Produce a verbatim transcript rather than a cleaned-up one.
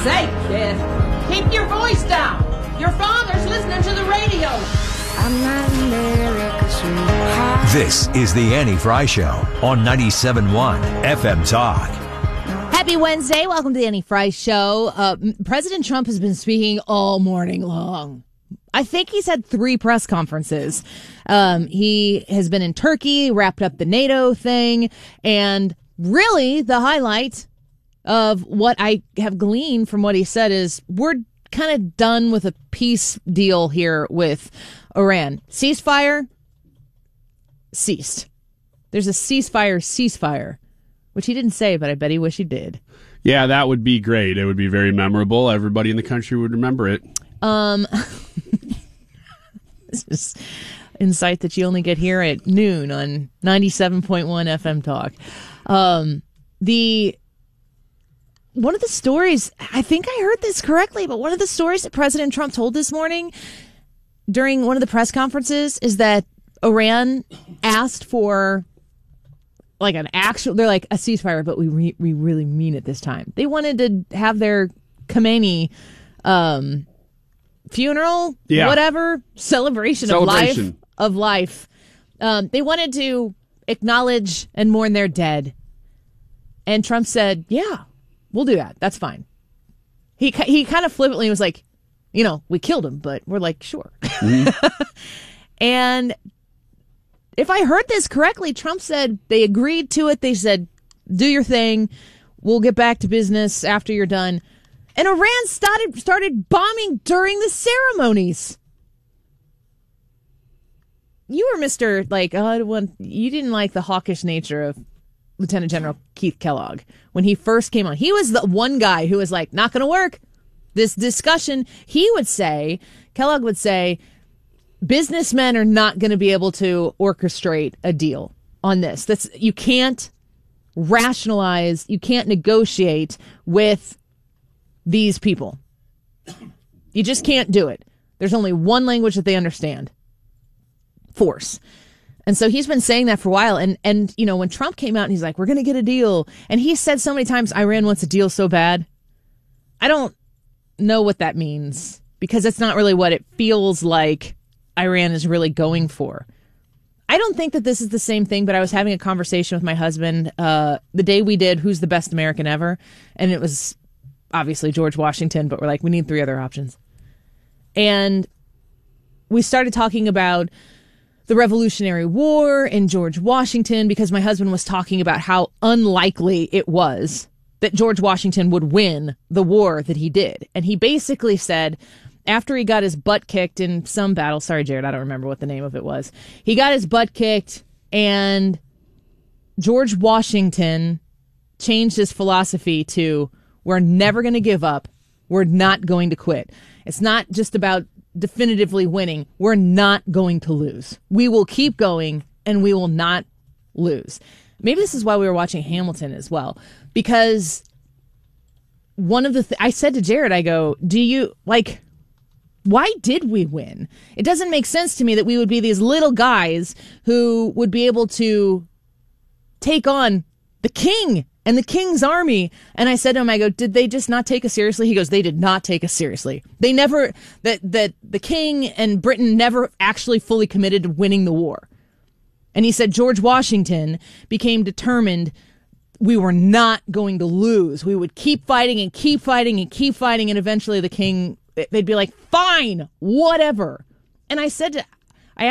sake, kid. Keep your voice down. Your father's listening to the radio. I'm not America's sweetheart. This is the Annie Fry Show on ninety-seven point one F M Talk. Happy Wednesday. Welcome to the Annie Fry Show. Uh, President Trump has been speaking all morning long. I think he's had three press conferences. Um, he has been in Turkey, wrapped up the NATO thing, and really the highlight of what I have gleaned from what he said is we're kind of done with a peace deal here with Iran. Ceasefire ceased. There's a ceasefire ceasefire, which he didn't say, but I bet he wish he did. Yeah, that would be great. It would be very memorable. Everybody in the country would remember it. Um, this is insight that you only get here at noon on ninety-seven point one F M Talk. Um, the one of the stories, I think I heard this correctly, but one of the stories that President Trump told this morning during one of the press conferences is that Iran asked for like an actual, they're like a ceasefire, but we re- we really mean it this time. They wanted to have their Khomeini um, funeral, yeah. whatever, celebration, celebration of life, of life. Um, they wanted to acknowledge and mourn their dead. And Trump said, yeah, we'll do that. That's fine. He he kind of flippantly was like, you know, we killed him, but we're like, sure. Mm-hmm. And if I heard this correctly, Trump said they agreed to it. They said, do your thing. We'll get back to business after you're done. And Iran started started bombing during the ceremonies. You were Mister like, oh, I want, you didn't like the hawkish nature of Lieutenant General Keith Kellogg when he first came on. He was the one guy who was like, not going to work. This discussion, he would say, Kellogg would say, businessmen are not going to be able to orchestrate a deal on this. That's, you can't rationalize, you can't negotiate with these people. You just can't do it. There's only one language that they understand. Force. And so he's been saying that for a while. And, and you know, when Trump came out and he's like, we're going to get a deal. And he said so many times, Iran wants a deal so bad. I don't know what that means because it's not really what it feels like Iran is really going for. I don't think that this is the same thing, but I was having a conversation with my husband uh, the day we did Who's the Best American Ever? And it was obviously George Washington, but we're like, we need three other options. And we started talking about the Revolutionary War and George Washington because my husband was talking about how unlikely it was that George Washington would win the war that he did. And he basically said, after he got his butt kicked in some battle, sorry, Jared, I don't remember what the name of it was. He got his butt kicked and George Washington changed his philosophy to, we're never going to give up. We're not going to quit. It's not just about definitively winning. We're not going to lose. We will keep going and we will not lose. Maybe this is why we were watching Hamilton as well, because one of the, th- I said to Jared, I go, do you like, why did we win? It doesn't make sense to me that we would be these little guys who would be able to take on the king and the king's army. And I said to him, I go, did they just not take us seriously? He goes, they did not take us seriously. They never, that, that the king and Britain never actually fully committed to winning the war. And he said George Washington became determined we were not going to lose. We would keep fighting and keep fighting and keep fighting. And eventually the king, they'd be like, fine, whatever. And I said, to,